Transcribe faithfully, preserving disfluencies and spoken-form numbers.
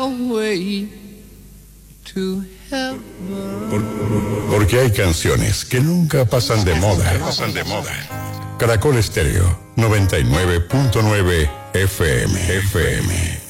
Por- porque hay canciones que nunca pasan de moda. Pasan de moda. Caracol Estéreo noventa y nueve punto nueve F M. F M.